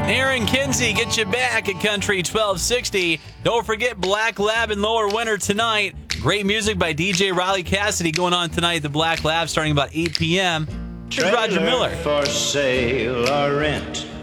Aaron Kinsey gets you back at Country 1260. Don't forget Black Lab and Lower Winter tonight. Great music by DJ Riley Cassidy going on tonight at the Black Lab starting about 8 p.m. Here's Roger Miller. For sale or rent.